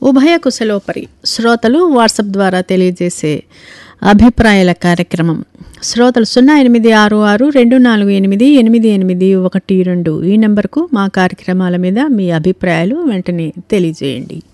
ఉభయ కుశలోపరి శ్రోతలు వాట్సాప్ ద్వారా తెలియజేసే అభిప్రాయాల కార్యక్రమం. శ్రోతలు 086624888812 ఈ నెంబర్కు మా కార్యక్రమాల మీద మీ అభిప్రాయాలు వెంటనే తెలియజేయండి.